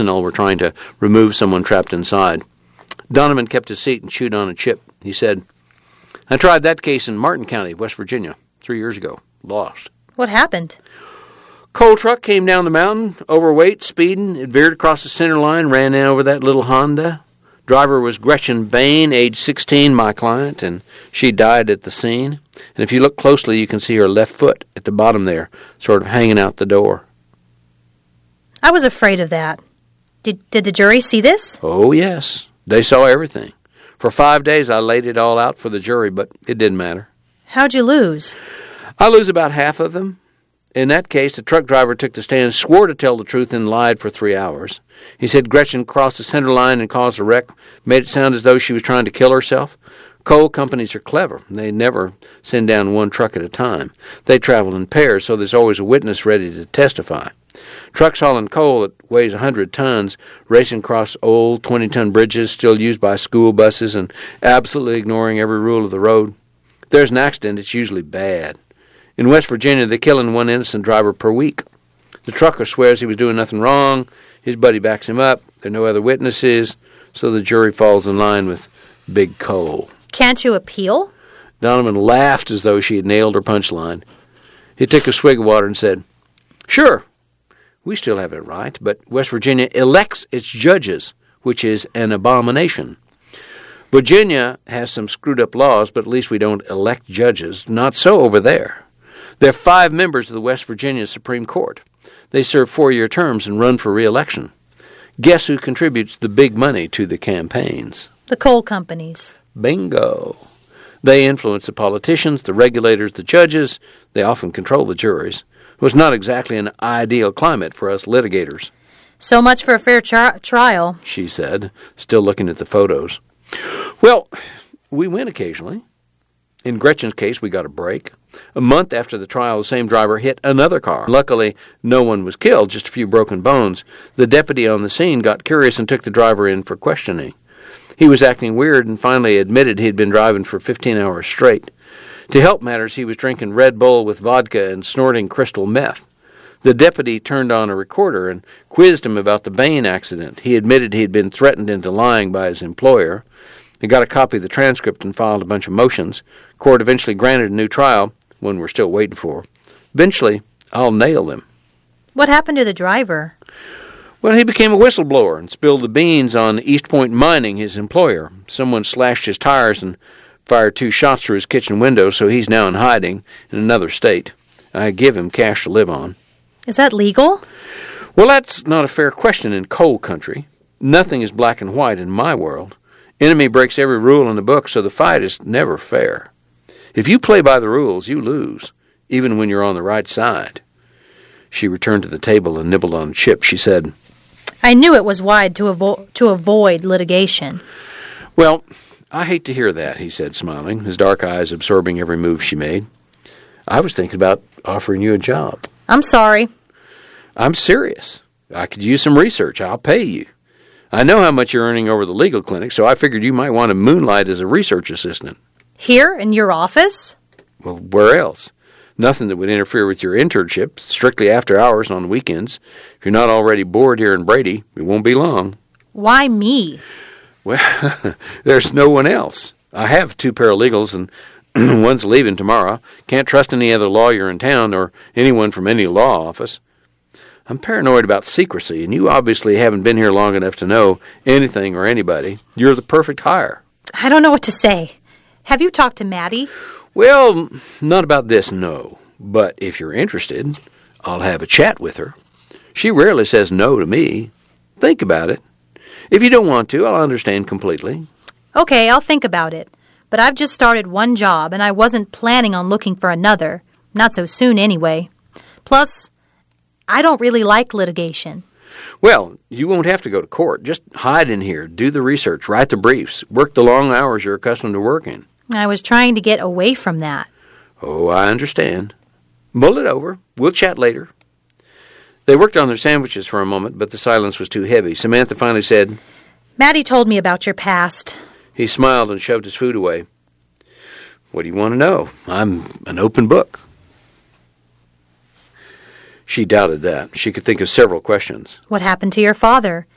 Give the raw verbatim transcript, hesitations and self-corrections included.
criminal were trying to remove someone trapped inside. Donovan kept his seat and chewed on a chip. He said, I tried that case in Martin County, West Virginia, three years ago. Lost. What happened? Coal truck came down the mountain, overweight, speeding. It veered across the center line, ran in over that little Honda. Driver was Gretchen Bain, age sixteen, my client, and she died at the scene. And if you look closely, you can see her left foot at the bottom there, sort of hanging out the door. I was afraid of that. Did, did the jury see this? Oh, yes. They saw everything. For five days, I laid it all out for the jury, but it didn't matter. How'd you lose? I lose about half of them. In that case, the truck driver took the stand, swore to tell the truth, and lied for three hours. He said Gretchen crossed the center line and caused a wreck, made it sound as though she was trying to kill herself. Coal companies are clever. They never send down one truck at a time. They travel in pairs, so there's always a witness ready to testify. Trucks hauling coal that weighs one hundred tons, racing across old twenty-ton bridges still used by school buses and absolutely ignoring every rule of the road. If there's an accident, it's usually bad. In West Virginia, they're killing one innocent driver per week. The trucker swears he was doing nothing wrong. His buddy backs him up. There are no other witnesses, so the jury falls in line with Big Coal. Can't you appeal? Donovan laughed as though she had nailed her punchline. He took a swig of water and said, Sure, we still have it right, but West Virginia elects its judges, which is an abomination. Virginia has some screwed-up laws, but at least we don't elect judges. Not so over there. There are five members of the West Virginia Supreme Court. They serve four-year terms and run for re-election. Guess who contributes the big money to the campaigns? The coal companies. Bingo. They influence the politicians, the regulators, the judges. They often control the juries. It was not exactly an ideal climate for us litigators. So much for a fair tri- trial, she said, still looking at the photos. Well, we win occasionally. In Gretchen's case, we got a break. A month after the trial, the same driver hit another car. Luckily, no one was killed, just a few broken bones. The deputy on the scene got curious and took the driver in for questioning. He was acting weird and finally admitted he'd been driving for fifteen hours straight. To help matters, he was drinking Red Bull with vodka and snorting crystal meth. The deputy turned on a recorder and quizzed him about the Bain accident. He admitted he'd been threatened into lying by his employer. He got a copy of the transcript and filed a bunch of motions. Court eventually granted a new trial, one we're still waiting for. Eventually, I'll nail them. What happened to the driver? Well, he became a whistleblower and spilled the beans on East Point Mining, his employer. Someone slashed his tires and fired two shots through his kitchen window, so he's now in hiding in another state. I give him cash to live on. Is that legal? Well, that's not a fair question in coal country. Nothing is black and white in my world. Enemy breaks every rule in the book, so the fight is never fair. If you play by the rules, you lose, even when you're on the right side. She returned to the table and nibbled on a chip. She said, I knew it was wise to, avo- to avoid litigation. Well, I hate to hear that, he said, smiling, his dark eyes absorbing every move she made. I was thinking about offering you a job. I'm sorry. I'm serious. I could use some research. I'll pay you. I know how much you're earning over the legal clinic, so I figured you might want to moonlight as a research assistant. Here, in your office? Well, where else? Nothing that would interfere with your internship, strictly after hours on weekends. If you're not already bored here in Brady, it won't be long. Why me? Well, there's no one else. I have two paralegals, and one's leaving tomorrow. Can't trust any other lawyer in town or anyone from any law office. I'm paranoid about secrecy, and you obviously haven't been here long enough to know anything or anybody. You're the perfect hire. I don't know what to say. Have you talked to Maddie? Well, not about this, no. But if you're interested, I'll have a chat with her. She rarely says no to me. Think about it. If you don't want to, I'll understand completely. Okay, I'll think about it. But I've just started one job, and I wasn't planning on looking for another. Not so soon, anyway. Plus, I don't really like litigation. Well, you won't have to go to court. Just hide in here, do the research, write the briefs, work the long hours you're accustomed to working. I was trying to get away from that. Oh, I understand. Mull it over. We'll chat later. They worked on their sandwiches for a moment, but the silence was too heavy. Samantha finally said, Maddie told me about your past. He smiled and shoved his food away. What do you want to know? I'm an open book. She doubted that. She could think of several questions. What happened to your father?